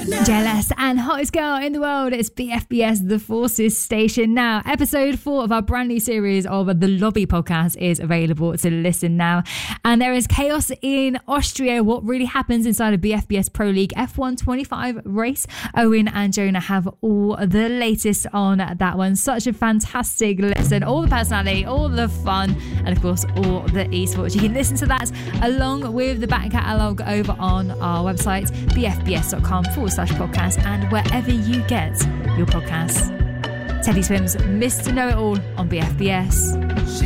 Jealous and hottest girl in the world. It's BFBS The Forces station now. Episode 4 of our brand new series of the Lobby podcast is available to listen now. And there is chaos in Austria. What really happens inside a BFBS Pro League F1 25 race? Owen and Jonah have all the latest on that one. Such a fantastic listen. All the personality, all the fun, and of course all the esports. You can listen to that along with the back catalogue over on our website, bfbs.com/podcast, and wherever you get your podcasts. Teddy Swims, Mr. Know It All on BFBS.